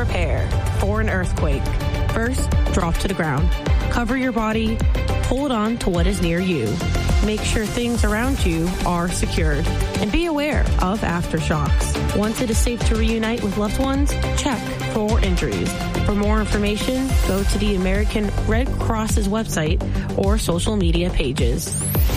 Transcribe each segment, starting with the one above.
prepare for an earthquake. First, drop to the ground. Cover your body. Hold on to what is near you. Make sure things around you are secured. And be aware of aftershocks. Once it is safe to reunite with loved ones, check for injuries. For more information, go to the American Red Cross's website or social media pages.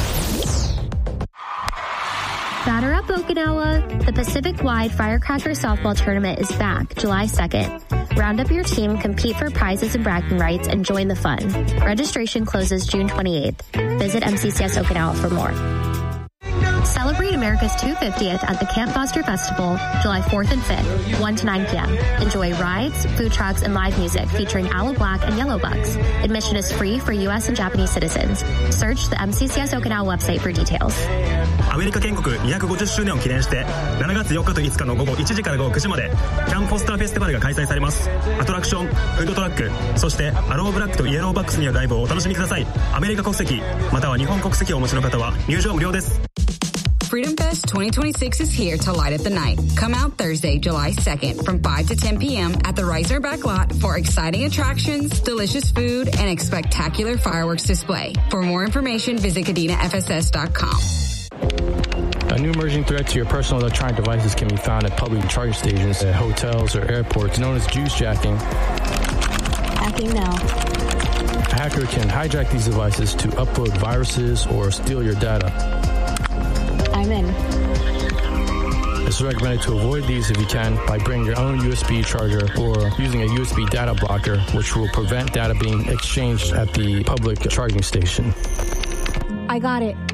Batter up, Okinawa! The Pacific-wide Firecracker Softball Tournament is back July 2nd. Round up your team, compete for prizes and bragging rights, and join the fun. Registration closes June 28th. Visit MCCS Okinawa for more. Celebrate America's 250th at the Camp Foster Festival, July 4th and 5th, 1 to 9 p.m. Enjoy rides, food trucks, and live music featuring Aloe Black and Yellow Bugs. Admission is free for U.S. and Japanese citizens. Search the MCCS Okinawa website for details. アメリカ建国250周年を記念して7月4日と5日の午後1時から午後9時までキャンプフォスターフェスティバルが開催されます。アトラクション、フードトラック、そしてアローブラックとイエローバックスによるライブをお楽しみください。アメリカ国籍または日本国籍をお持ちの方は入場無料です。 Freedom Fest 2026 is here to light up the night. Come out Thursday, July 2nd from 5 to 10 p.m. at the Reisner Backlot for exciting attractions, delicious food, and a spectacular fireworks display. For more information, visit CadenaFSS.com. A new emerging threat to your personal electronic devices can be found at public charging stations, at hotels, or airports, known as juice jacking. Hacking now. A hacker can hijack these devices to upload viruses or steal your data. I'm in. It's recommended to avoid these if you can by bringing your own USB charger or using a USB data blocker, which will prevent data being exchanged at the public charging station. I got it.